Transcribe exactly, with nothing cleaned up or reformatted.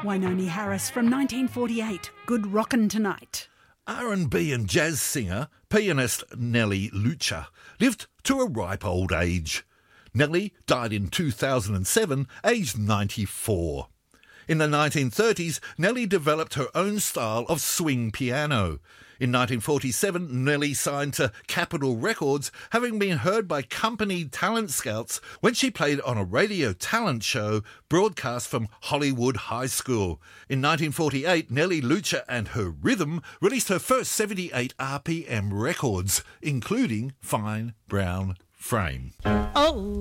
Wainoni Harris from nineteen forty-eight, Good Rockin' Tonight. R and B and jazz singer, pianist Nellie Lucha lived to a ripe old age. Nellie died in two thousand seven, aged ninety-four. In the nineteen thirties, Nellie developed her own style of swing piano. In nineteen forty-seven, Nellie signed to Capitol Records, having been heard by company talent scouts when she played on a radio talent show broadcast from Hollywood High School. In nineteen forty-eight, Nellie Lucha and her Rhythm released her first seventy-eight R P M records, including Fine Brown Frame. Oh.